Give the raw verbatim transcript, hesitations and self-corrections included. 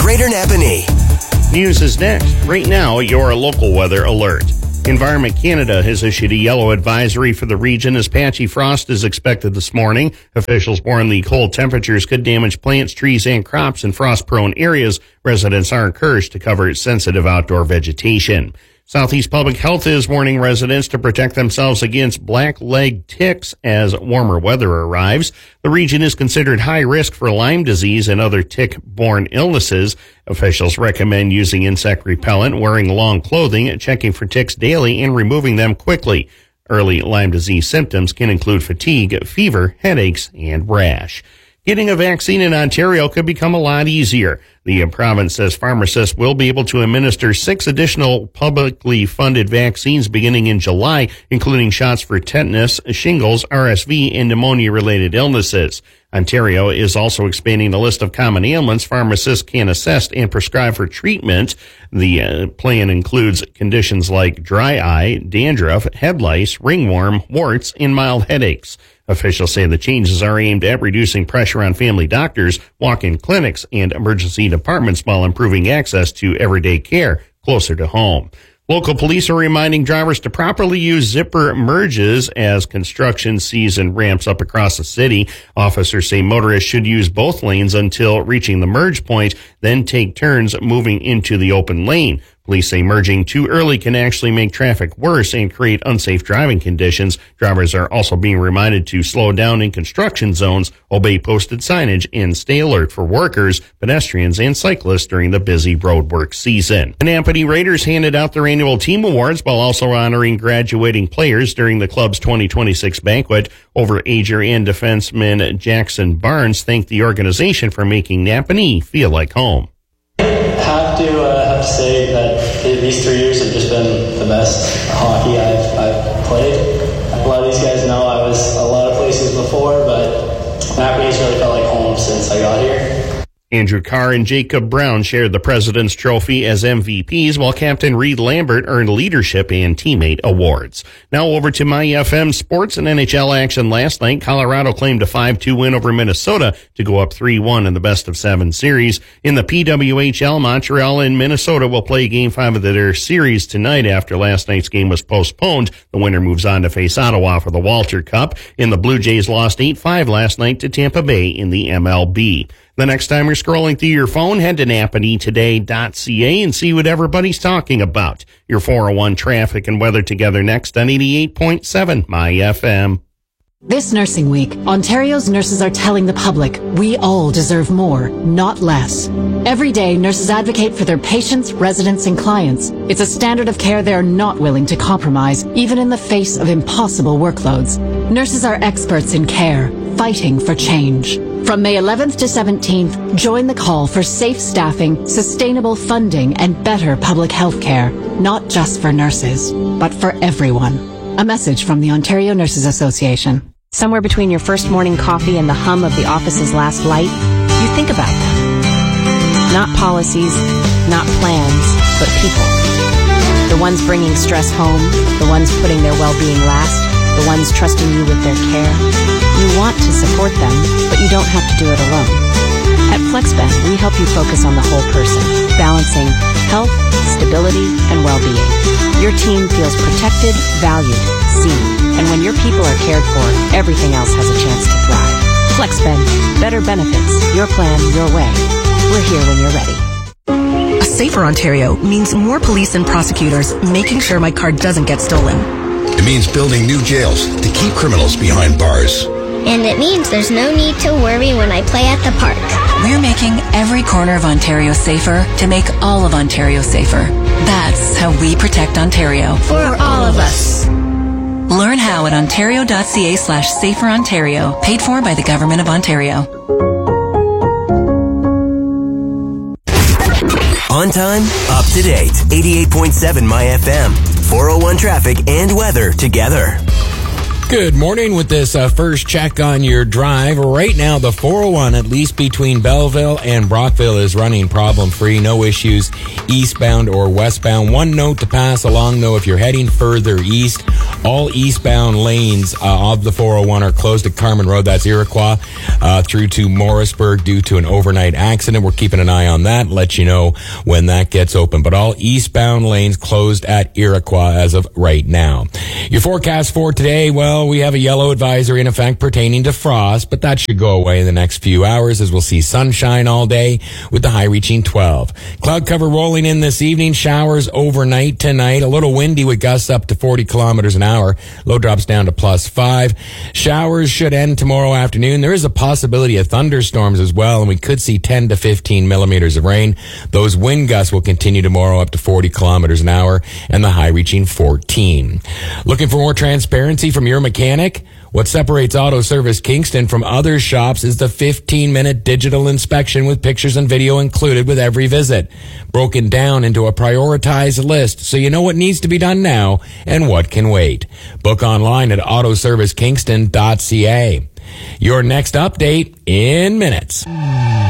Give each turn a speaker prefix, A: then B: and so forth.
A: Greater Napanee.
B: News is next. Right now, your local weather alert. Environment Canada has issued a yellow advisory for the region as patchy frost is expected this morning. Officials warn the cold temperatures could damage plants, trees, and crops in frost-prone areas. Residents are encouraged to cover sensitive outdoor vegetation. Southeast Public Health is warning residents to protect themselves against black-leg ticks as warmer weather arrives. The region is considered high risk for Lyme disease and other tick-borne illnesses. Officials recommend using insect repellent, wearing long clothing, checking for ticks daily, and removing them quickly. Early Lyme disease symptoms can include fatigue, fever, headaches, and rash. Getting a vaccine in Ontario could become a lot easier. The province says pharmacists will be able to administer six additional publicly funded vaccines beginning in July, including shots for tetanus, shingles, R S V, and pneumonia-related illnesses. Ontario is also expanding the list of common ailments pharmacists can assess and prescribe for treatment. The uh, plan includes conditions like dry eye, dandruff, head lice, ringworm, warts, and mild headaches. Officials say the changes are aimed at reducing pressure on family doctors, walk-in clinics, and emergency departments while improving access to everyday care closer to home. Local police are reminding drivers to properly use zipper merges as construction season ramps up across the city. Officers say motorists should use both lanes until reaching the merge point, then take turns moving into the open lane. Police say merging too early can actually make traffic worse and create unsafe driving conditions. Drivers are also being reminded to slow down in construction zones, obey posted signage, and stay alert for workers, pedestrians, and cyclists during the busy roadwork season. The Napanee Raiders handed out their annual team awards while also honoring graduating players during the club's twenty twenty-six banquet. Overager and defenseman Jackson Barnes thanked the organization for making Napanee feel like home.
C: Have to uh, have to say that these three years have just been the best hockey I've, I've played. A lot of these guys know I was a lot of places before, but Napanee's really felt like home since I got here.
B: Andrew Carr and Jacob Brown shared the President's Trophy as M V Ps, while Captain Reed Lambert earned leadership and teammate awards. Now over to My F M Sports and N H L action last night. Colorado claimed a five two win over Minnesota to go up three one in the best of seven series. In the P W H L, Montreal and Minnesota will play game five of their series tonight after last night's game was postponed. The winner moves on to face Ottawa for the Walter Cup. And the Blue Jays lost eight five last night to Tampa Bay in the M L B. The next time you're scrolling through your phone, head to Napanee Today dot C A and see what everybody's talking about. Your four oh one traffic and weather together next on eighty-eight point seven My F M.
D: This Nursing Week, Ontario's nurses are telling the public we all deserve more, not less. Every day, nurses advocate for their patients, residents, and clients. It's a standard of care they are not willing to compromise, even in the face of impossible workloads. Nurses are experts in care, fighting for change. From May eleventh to seventeenth, join the call for safe staffing, sustainable funding, and better public health care, not just for nurses, but for everyone. A message from the Ontario Nurses Association.
E: Somewhere between your first morning coffee and the hum of the office's last light, you think about them. Not policies, not plans, but people. The ones bringing stress home, the ones putting their well-being last, the ones trusting you with their care. You want to support them, but you don't have to do it alone. At FlexBend, we help you focus on the whole person, balancing health, stability, and well-being. Your team feels protected, valued, seen, and when your people are cared for, everything else has a chance to thrive. FlexBend, better benefits, your plan, your way. We're here when you're ready.
F: A safer Ontario means more police and prosecutors making sure my car doesn't get stolen.
G: It means building new jails to keep criminals behind bars.
H: And it means there's no need to worry when I play at the park.
F: We're making every corner of Ontario safer to make all of Ontario safer. That's how we protect Ontario.
H: For all of us.
F: Learn how at ontario.ca slash safer Ontario. Paid for by the Government of Ontario.
A: On time, up to date. eighty-eight point seven My F M. four oh one traffic and weather together.
I: Good morning with this uh, first check on your drive. Right now, the four oh one, at least between Belleville and Brockville, is running problem-free. No issues eastbound or westbound. One note to pass along, though, if you're heading further east All eastbound lanes uh, of the four oh one are closed at Carmen Road. That's Iroquois uh, through to Morrisburg due to an overnight accident. We're keeping an eye on that. Let you know when that gets open. But all eastbound lanes closed at Iroquois as of right now. Your forecast for today, well, we have a yellow advisory in effect pertaining to frost, but that should go away in the next few hours as we'll see sunshine all day with the high reaching twelve. Cloud cover rolling in this evening. Showers overnight tonight. A little windy with gusts up to forty kilometers an hour. Low drops down to plus five. Showers should end tomorrow afternoon. There is a possibility of thunderstorms as well, and we could see ten to fifteen millimeters of rain. Those wind gusts will continue tomorrow up to forty kilometers an hour and the high reaching fourteen. Looking for more transparency from your mechanic? What separates Auto Service Kingston from other shops is the fifteen minute digital inspection with pictures and video included with every visit, broken down into a prioritized list so you know what needs to be done now and what can wait. Book online at auto service kingston dot c a. Your next update in minutes.